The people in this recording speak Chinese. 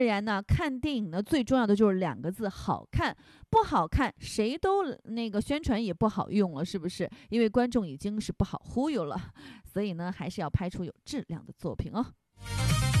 然呢，看电影呢最重要的就是2个字：好看。不好看，谁都那个宣传也不好用了，是不是？因为观众已经是不好忽悠了，所以呢，还是要拍出有质量的作品哦。